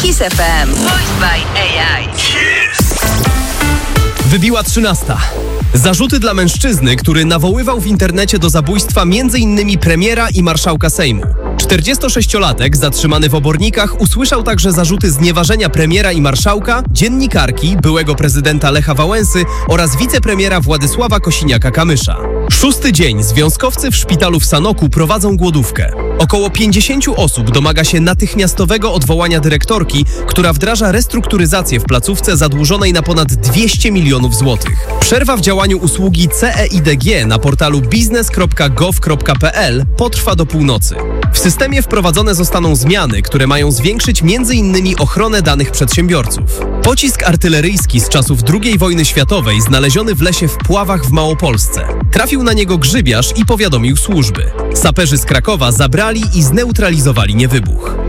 Kiss FM. Voiced by AI. Wybiła 13. Zarzuty dla mężczyzny, który nawoływał w internecie do zabójstwa m.in. premiera i marszałka Sejmu. 46-latek, zatrzymany w Obornikach, usłyszał także zarzuty znieważenia premiera i marszałka, dziennikarki, byłego prezydenta Lecha Wałęsy oraz wicepremiera Władysława Kosiniaka-Kamysza. 6. dzień związkowcy w szpitalu w Sanoku prowadzą głodówkę. Około 50 osób domaga się natychmiastowego odwołania dyrektorki, która wdraża restrukturyzację w placówce zadłużonej na ponad 200 milionów złotych. Przerwa w działaniu usługi CEIDG na portalu biznes.gov.pl potrwa do północy. W systemie wprowadzone zostaną zmiany, które mają zwiększyć m.in. ochronę danych przedsiębiorców. Pocisk artyleryjski z czasów II wojny światowej, znaleziony w lesie w Puławach w Małopolsce. Trafił na niego grzybiarz i powiadomił służby. Saperzy z Krakowa zabrali i zneutralizowali niewybuch.